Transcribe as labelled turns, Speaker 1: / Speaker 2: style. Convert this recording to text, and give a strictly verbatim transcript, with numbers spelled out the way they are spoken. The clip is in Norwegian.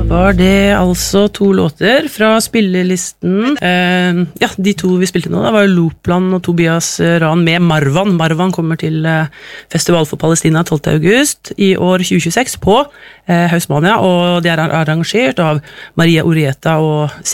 Speaker 1: var det altså to låter fra spillelisten. Eh, ja, de to vi spilte nå da var Loopland og Tobias Rahn med Marwan. Marwan kommer til eh, Festival for Palestina tolvte august i år tjue tjueseks på eh, Hausmania, og det er arrangert av Maria Urieta og